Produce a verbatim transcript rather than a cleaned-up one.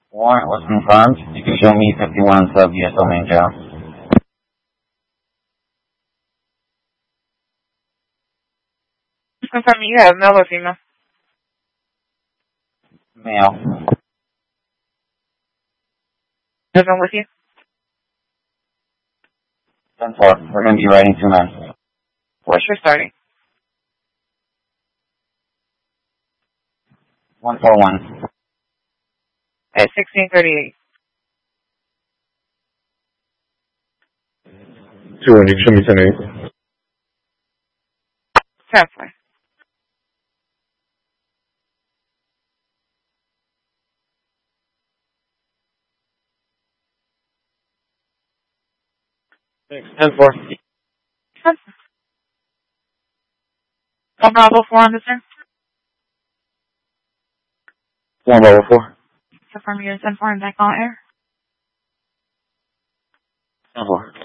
Warrant was confirmed. You can show me fifty-one sub U S domain jail. Confirm you have male or female? Male. Husband with you? ten four. We're going to be writing two men. What's your starting? one four one. At sixteen thirty-eight. two one, you can show me ten eight. ten four. Thanks, ten four. One Bravo four on the turn. one Bravo four. Confirm you're ten four and back on air. ten four.